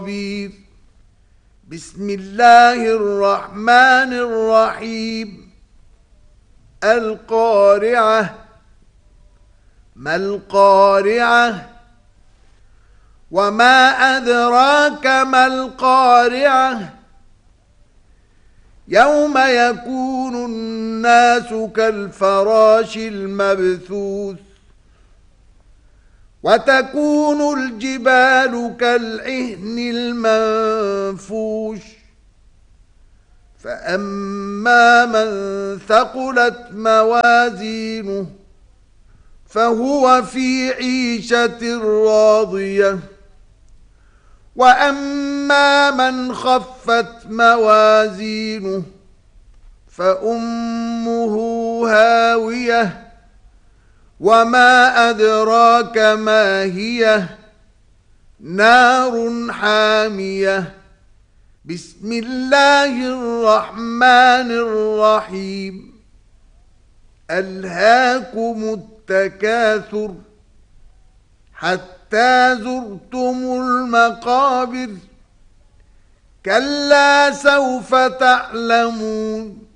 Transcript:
بسم الله الرحمن الرحيم. القارعة. ما القارعة؟ وما أدراك ما القارعة؟ يوم يكون الناس كالفراش المبثوث وتكون الجبال كالعهن المنفوش فأما من ثقلت موازينه فهو في عيشة راضية وأما من خفت موازينه فأمه هاوية وما أدراك ما هي نار حامية. بسم الله الرحمن الرحيم. ألهاكم التكاثر حتى زرتم المقابر كلا سوف تعلمون